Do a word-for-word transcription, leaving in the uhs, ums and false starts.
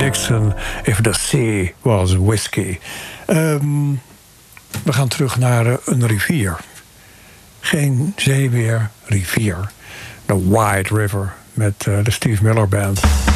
Dixon, If the Sea Was Whiskey. Um, we gaan terug naar uh, een rivier. Geen zee meer, rivier. De White River met uh, de Steve Miller Band.